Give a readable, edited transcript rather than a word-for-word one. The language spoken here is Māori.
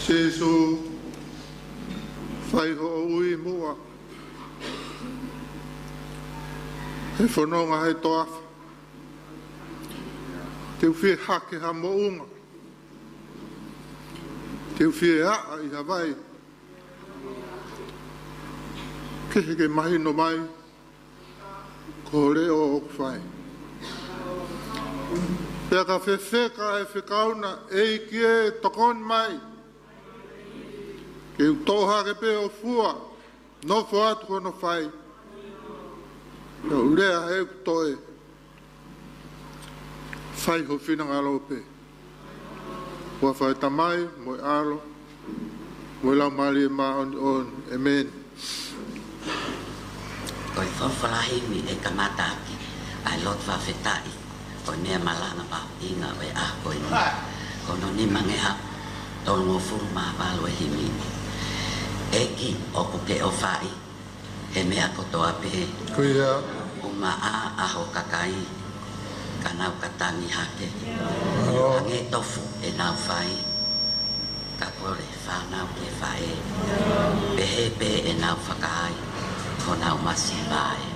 Sesu fai ho ui mua he whanonga he toafa te uwhie hake ha mounga te uwhie haa I Hawaii ke heke mahi no mai ko reo o whai pia ka whewheka e whekauna e kie tokon mai ke utoha ke pe o fua no fuatu kono whai no urea he kutoe whai ho whinanga lope ua whai tamai moi alo moi lau mali e maa on amen Koi whawhalahi mi e kamata aki ai lot whawhetai o nea malanga pa inga we a koi ni kono ni mangeha tolongo furu maa walo e himi eki o kuke o whai he mea kotoa pe kuia uma a aho kakai kanau katangi hake hange tofu e nau whai kakore whanau ke whae pehe pe e nau whakai ko nau masi vai